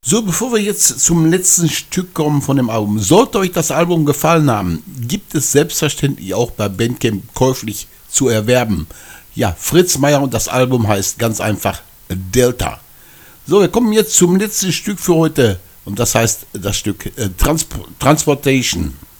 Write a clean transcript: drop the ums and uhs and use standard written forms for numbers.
So, bevor wir jetzt zum letzten Stück kommen von dem Album, sollte euch das Album gefallen haben, gibt es selbstverständlich auch bei Bandcamp käuflich zu erwerben. Ja, Fritz Meier und das Album heißt ganz einfach Delta. So, wir kommen jetzt zum letzten Stück für heute und das heißt das Stück Transportation.